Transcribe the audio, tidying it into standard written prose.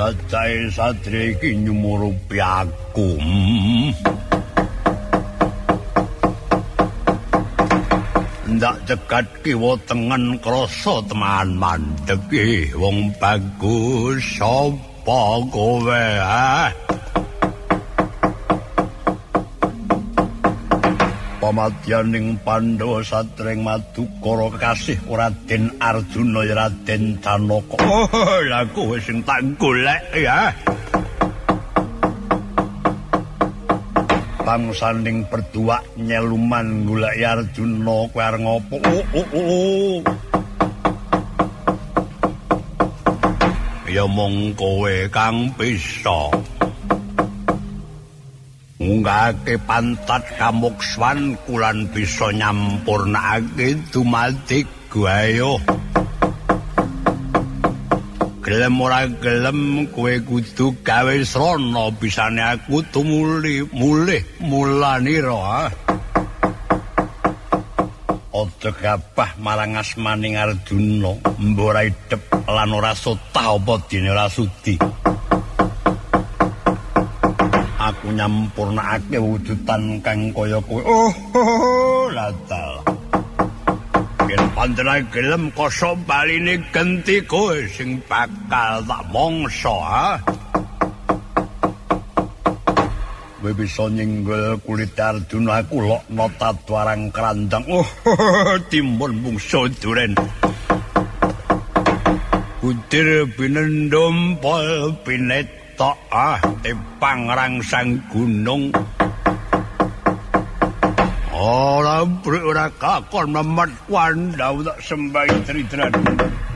cacahe satria iki nyumurupi aku. Ndak cegat kiwa tengen krasa teman mandeg wong bagus sapa kowe Pamadyaning Pandhawa satring Madukara kekasih Raden Arjuna ya Raden Janaka. Oh, lha kowe sing tak golek ya. Bangsaning berdua nyeluman golek Arjuna kowe arep ngopo? Ya mong kowe kang bisa ngunggahake pantat kamukswan kulan bisa nyampurnakake dumadi gayo. Gelem ora gelem kowe kudu gawe srana bisane aku tumuli mulanira. Aja gabah marang asmaning Arjuna, mbok ora idep lan ora sotah apa dene ora sudi. Aku nyampurnakake wujudan kang kaya kowe. Oh, latal. Yen panjenengan gelem koso baline genti kowe sing bakal tak mangsa, ha. Kowe bisa nyenggol kulit Arjuna aku lokno tadwarang krandang. Oh, timun mungsa duren. Kudir binendom pol pinet tepang rangsang gunung. Ora brek ora kakon memet Pandhawa tak sembahi tridran.